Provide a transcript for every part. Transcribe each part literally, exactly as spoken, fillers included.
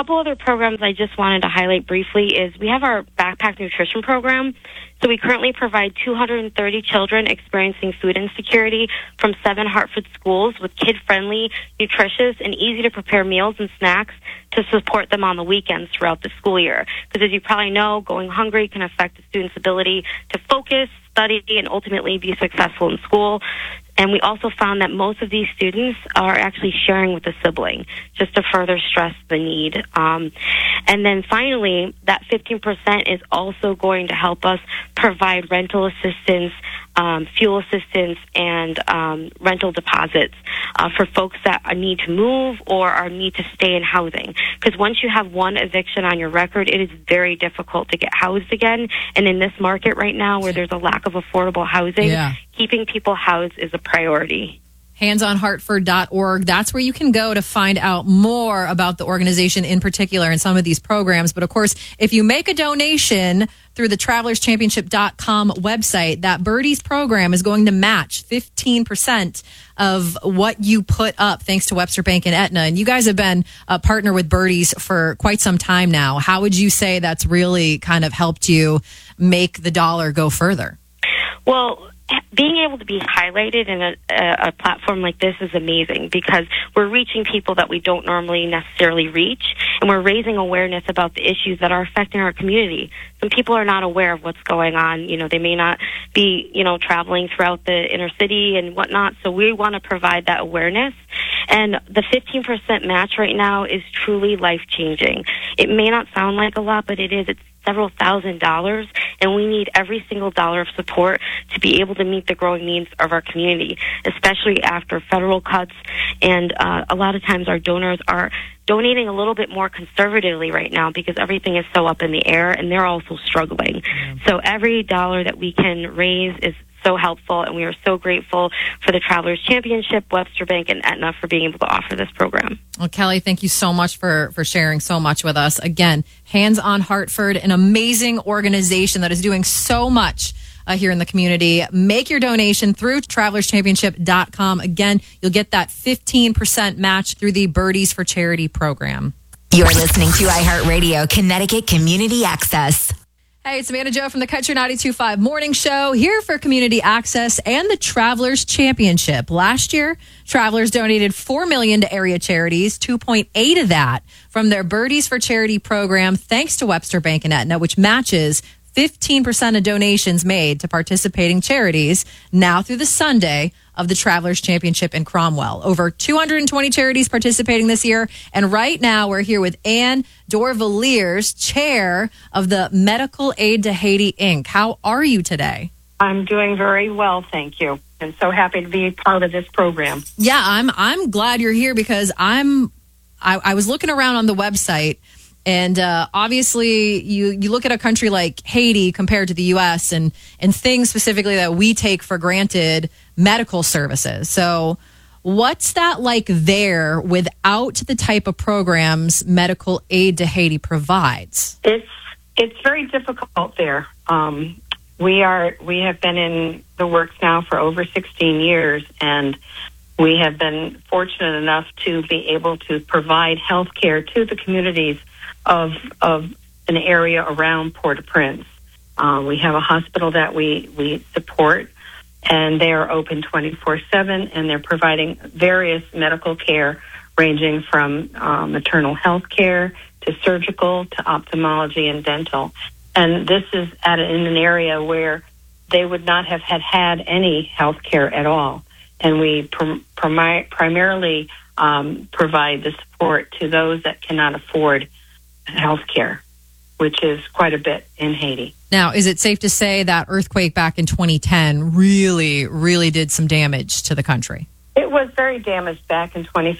couple other programs I just wanted to highlight briefly is we have our backpack nutrition program. So we currently provide two hundred thirty children experiencing food insecurity from seven Hartford schools with kid-friendly, nutritious, and easy-to-prepare meals and snacks to support them on the weekends throughout the school year. Because as you probably know, going hungry can affect a student's ability to focus, study, and ultimately be successful in school. And we also found that most of these students are actually sharing with a sibling, just to further stress the need. Um, and then finally, that fifteen percent is also going to help us provide rental assistance, um, fuel assistance, and um, rental deposits uh, for folks that need to move or are need to stay in housing. Because once you have one eviction on your record, it is very difficult to get housed again. And in this market right now, where there's a lack of affordable housing, yeah. keeping people housed is a priority. hands on hartford dot org. That's where you can go to find out more about the organization in particular and some of these programs. But of course, if you make a donation through the travelers championship dot com website, that Birdies program is going to match fifteen percent of what you put up, thanks to Webster Bank and Aetna. And you guys have been a partner with Birdies for quite some time now. How would you say that's really kind of helped you make the dollar go further? Well, being able to be highlighted in a, a, a platform like this is amazing because we're reaching people that we don't normally necessarily reach, and we're raising awareness about the issues that are affecting our community. Some people are not aware of what's going on. You know, they may not be, you know, traveling throughout the inner city and whatnot, so we want to provide that awareness. And the fifteen percent match right now is truly life-changing. It may not sound like a lot, but it is. It's several thousand dollars, and we need every single dollar of support to be able to meet the growing needs of our community, especially after federal cuts. And uh, a lot of times our donors are donating a little bit more conservatively right now because everything is so up in the air, and they're also struggling. Mm-hmm. So every dollar that we can raise is so helpful, and we are so grateful for the Travelers Championship, Webster Bank, and Aetna for being able to offer this program. Well, Kelly, thank you so much for, for sharing so much with us. Again, Hands on Hartford, an amazing organization that is doing so much uh, here in the community. Make your donation through travelers championship dot com. Again, you'll get that fifteen percent match through the Birdies for Charity program. You're listening to iHeartRadio Connecticut Community Access. Hey, it's Amanda Joe from the Country ninety-two point five Morning Show, here for Community Access and the Travelers Championship. Last year, Travelers donated four million dollars to area charities, two point eight of that from their Birdies for Charity program, thanks to Webster Bank and Aetna, which matches fifteen percent of donations made to participating charities now through the Sunday of the Travelers Championship in Cromwell. Over two hundred twenty charities participating this year. And right now we're here with Ann Dorvaliers, chair of the Medical Aid to Haiti, Incorporated. How are you today? I'm doing very well, thank you. And so happy to be part of this program. Yeah, I'm I'm glad you're here because I'm I, I was looking around on the website. And uh, obviously, you, you look at a country like Haiti compared to the U S and, and things specifically that we take for granted, medical services. So what's that like there without the type of programs Medical Aid to Haiti provides? It's it's very difficult there. Um, we are we have been in the works now for over sixteen years, and we have been fortunate enough to be able to provide health care to the communities of of an area around Port-au-Prince. Uh, we have a hospital that we, we support, and they are open twenty-four seven, and they're providing various medical care ranging from uh, maternal health care to surgical to ophthalmology and dental. And this is at a, in an area where they would not have had, had any health care at all. And we prim, primi- primarily um, provide the support to those that cannot afford health care, which is quite a bit in Haiti. Now, is it safe to say that earthquake back in twenty ten really, really did some damage to the country? It was very damaged back in twenty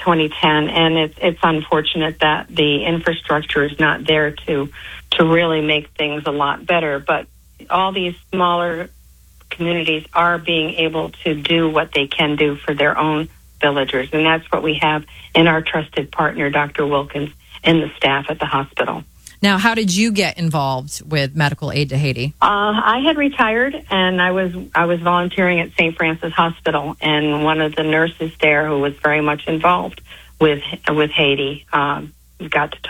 ten, and it's it's unfortunate that the infrastructure is not there to to really make things a lot better. But all these smaller communities are being able to do what they can do for their own villagers, and that's what we have in our trusted partner, Doctor Wilkins, and the staff at the hospital. Now, how did you get involved with Medical Aid to Haiti? Uh, I had retired, and I was I was volunteering at Saint Francis Hospital, and one of the nurses there, who was very much involved with with Haiti, um, got to talk